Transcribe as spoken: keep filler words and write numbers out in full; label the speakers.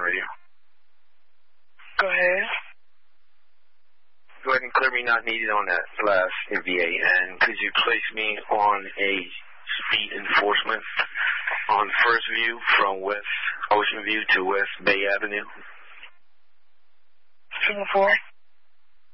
Speaker 1: radio.
Speaker 2: Go ahead.
Speaker 1: Go ahead and clear me not needed on that last V A. And could you place me on a speed enforcement on First View from West Ocean View to West Bay Avenue?
Speaker 2: seven four.